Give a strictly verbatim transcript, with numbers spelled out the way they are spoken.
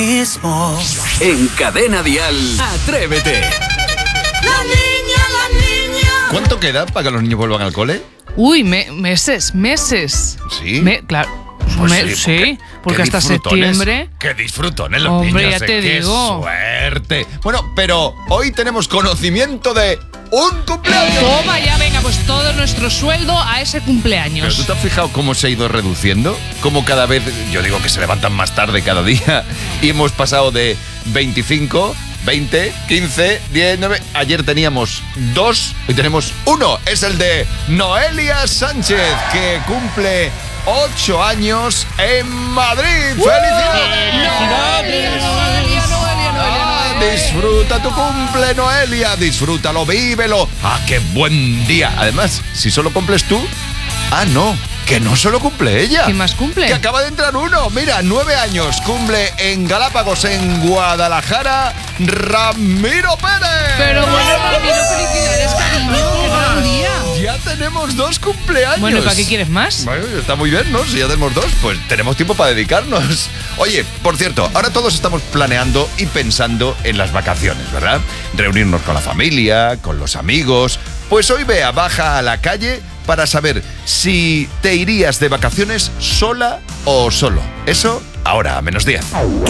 En Cadena Dial, Atrévete. La niña, la niña. ¿Cuánto queda para que los niños vuelvan al cole? Uy, me- meses, meses. ¿Sí? Me- claro. Pues Me- sí, porque qué hasta disfrutones, septiembre. ¡Qué disfrutones los Hombre, niños! ya eh, te ¡Qué digo! suerte! Bueno, pero hoy tenemos conocimiento de un cumpleaños. Toma ya, venga, pues todo nuestro sueldo a ese ¿Pero cumpleaños. tú te has fijado cómo se ha ido reduciendo? Cómo cada vez, yo digo que se levantan más tarde cada día y hemos pasado de veinticinco, veinte, quince, diez, nueve... Ayer teníamos dos, hoy tenemos uno. Es el de Noelia Sánchez, que cumple ocho años en Madrid. ¡Felicidades! Noelia, Noelia, Noelia, Ah, Noelia. disfruta tu cumple, Noelia. Disfrútalo, vívelo. ¡Ah, qué buen día! Además, si solo cumples tú... Ah, no, que no solo cumple ella. ¿Quién más cumple? Que acaba de entrar uno. Mira, nueve años. Cumple en Galápagos, en Guadalajara, Ramiro Pérez. Pero bueno, Ramiro, felicidades, cariño. Qué gran día. Ya tenemos dos cumpleaños. Bueno, ¿y para qué quieres más? Bueno, está muy bien, ¿no? Si ya tenemos dos, pues tenemos tiempo para dedicarnos. Oye, por cierto, ahora todos estamos planeando y pensando en las vacaciones, ¿verdad? Reunirnos con la familia, con los amigos. Pues hoy Bea baja a la calle para saber si te irías de vacaciones sola o solo. Eso ahora, a menos diez.